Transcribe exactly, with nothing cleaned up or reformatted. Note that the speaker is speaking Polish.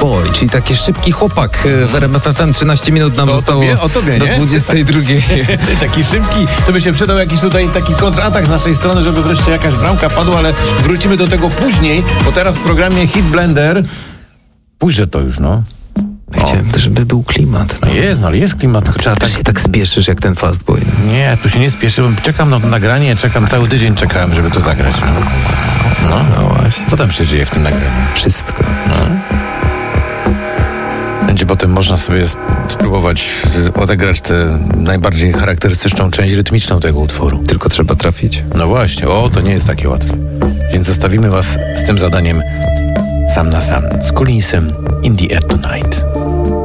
Boy, czyli taki szybki chłopak w R M F F M. trzynaście minut nam To o zostało tobie, o tobie, do nie? dwudziestej drugiej. Taki szybki, to by się przydał jakiś tutaj taki kontratak z naszej strony, żeby wreszcie jakaś bramka padła, ale wrócimy do tego później, bo teraz w programie Hit Blender pójrze to już, no. Chciałem też, żeby był klimat. No. No jest, no ale jest klimat. Trzeba Tak tak... się tak spieszysz jak ten Fast Boy. No. Nie, tu się nie spieszę, bo czekam na to nagranie, czekam, cały tydzień czekałem, żeby to zagrać. No, no, No właśnie. co tam się dzieje w tym nagraniu? Wszystko. No. Będzie potem można sobie sp- spróbować odegrać tę najbardziej charakterystyczną część rytmiczną tego utworu. Tylko trzeba trafić. No właśnie, o, to nie jest takie łatwe. Więc zostawimy was z tym zadaniem sam na sam, z Collinsem In The Air Tonight.